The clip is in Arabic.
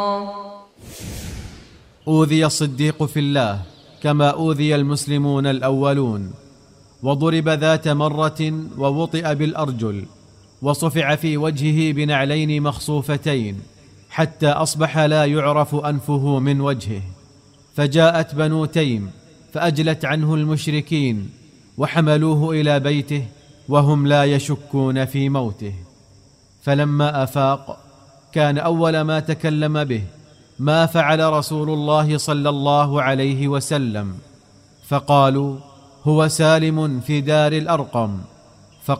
أوذي الصديق في الله كما أوذي المسلمون الأولون، وضرب ذات مرة ووطئ بالأرجل، وصفع في وجهه بنعلين مخصوفتين حتى أصبح لا يعرف أنفه من وجهه. فجاءت بنو تيم فأجلت عنه المشركين وحملوه إلى بيته وهم لا يشكون في موته. فلما أفاق كان أول ما تكلم به ما فعل رسول الله صلى الله عليه وسلم، فقالوا: هو سالم في دار الأرقم.